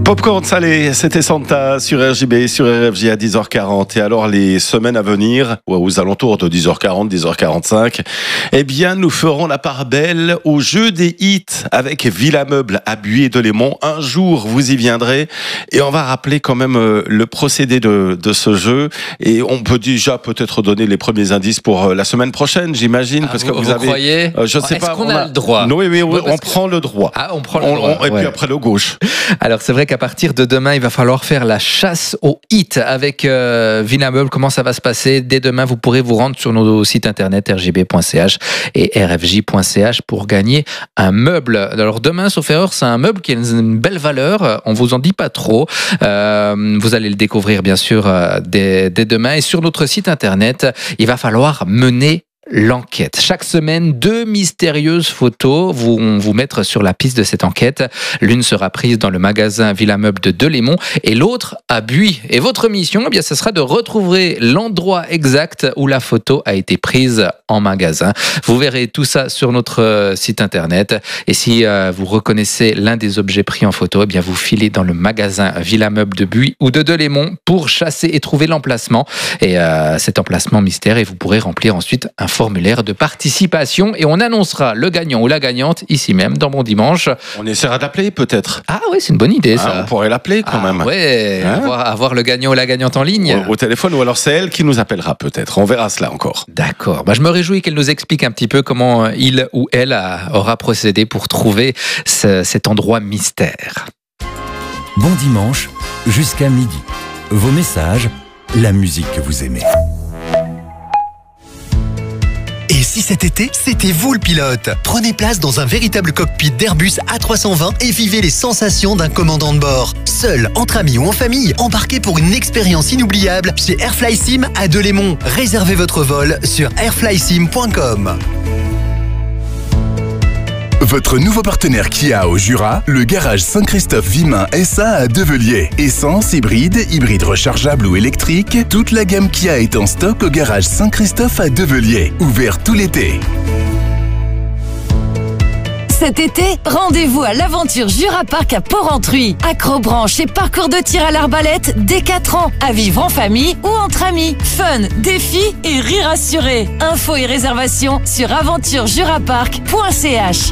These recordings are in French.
Popcorn salé, c'était Santa sur RJB, sur RFJ à 10h40. Et alors les semaines à venir, aux alentours de 10h40, 10h45, eh bien nous ferons la part belle au jeu des hits avec Villa Meuble à Buis-et-Delémont. Un jour vous y viendrez et on va rappeler quand même le procédé de ce jeu. Et on peut déjà peut-être donner les premiers indices pour la semaine prochaine, j'imagine, parce que vous avez. Croyez je sais Est-ce pas. qu'on a le droit? Non, oui, on prend le droit. Ah, on prend le droit. Et puis après le gauche. Alors c'est vrai qu'à partir de demain, il va falloir faire la chasse aux hits avec Villa Meuble. Comment ça va se passer? Dès demain, vous pourrez vous rendre sur nos sites internet rjb.ch et rfj.ch pour gagner un meuble. Alors demain, sauf erreur, c'est un meuble qui a une belle valeur. On vous en dit pas trop. Vous allez le découvrir bien sûr dès demain. Et sur notre site internet, il va falloir mener l'enquête. Chaque semaine, 2 mystérieuses photos vont vous mettre sur la piste de cette enquête. L'une sera prise dans le magasin Villa Meuble de Delémont et l'autre à Buis. Et votre mission, eh bien, ce sera de retrouver l'endroit exact où la photo a été prise en magasin. Vous verrez tout ça sur notre site internet. Et si vous reconnaissez l'un des objets pris en photo, eh bien, vous filez dans le magasin Villa Meuble de Buis ou de Delémont pour chasser et trouver l'emplacement. Et cet emplacement mystère, et vous pourrez remplir ensuite un formulaire de participation et on annoncera le gagnant ou la gagnante ici même dans Bon Dimanche. On essaiera d'appeler peut-être. Ah oui, c'est une bonne idée ça. On pourrait l'appeler quand même. Ouais, avoir le gagnant ou la gagnante en ligne. Au téléphone ou alors c'est elle qui nous appellera peut-être. On verra cela encore. D'accord. Je me réjouis qu'elle nous explique un petit peu comment il ou elle aura procédé pour trouver cet endroit mystère. Bon Dimanche, jusqu'à midi. Vos messages, la musique que vous aimez. Et si cet été, c'était vous le pilote? Prenez place dans un véritable cockpit d'Airbus A320 et vivez les sensations d'un commandant de bord. Seul, entre amis ou en famille, embarquez pour une expérience inoubliable chez Airflysim à Delémont. Réservez votre vol sur airflysim.com. Votre nouveau partenaire Kia au Jura, le garage Saint-Christophe-Vimain SA à Develier. Essence, hybride rechargeable ou électrique, toute la gamme Kia est en stock au garage Saint-Christophe à Develier. Ouvert tout l'été. Cet été, rendez-vous à l'aventure Jura Park à Port-Entruy. Acrobranche et parcours de tir à l'arbalète dès 4 ans. À vivre en famille ou entre amis. Fun, défis et rire assuré. Infos et réservations sur aventurejurapark.ch.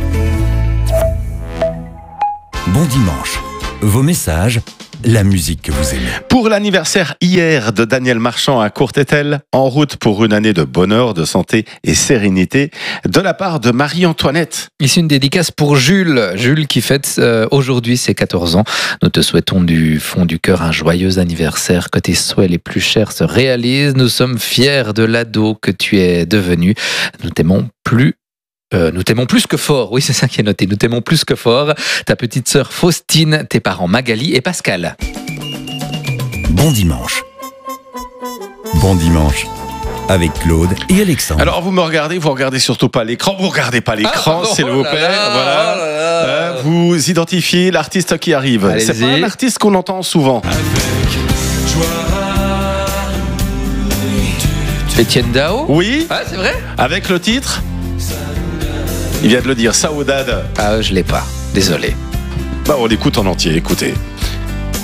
Bon Dimanche. Vos messages, la musique que vous aimez. Pour l'anniversaire hier de Daniel Marchand à Courtétel, en route pour une année de bonheur, de santé et sérénité, de la part de Marie-Antoinette. Ici une dédicace pour Jules. Jules qui fête aujourd'hui ses 14 ans. Nous te souhaitons du fond du cœur un joyeux anniversaire, que tes souhaits les plus chers se réalisent. Nous sommes fiers de l'ado que tu es devenu. Nous t'aimons plus que fort. Oui, c'est ça qui est noté. Nous t'aimons plus que fort. Ta petite sœur Faustine, tes parents Magali et Pascal. Bon Dimanche. Bon Dimanche. Avec Claude et Alexandre. Alors vous regardez surtout pas l'écran. Vous regardez pas l'écran, s'il vous plaît. Voilà. Vous identifiez l'artiste qui arrive. Allez-y. C'est pas un artiste qu'on entend souvent. Étienne Dao? Oui. Ah, c'est vrai? Avec le titre. Il vient de le dire, Saoudade. Ah, je l'ai pas. Désolé. On l'écoute en entier, écoutez.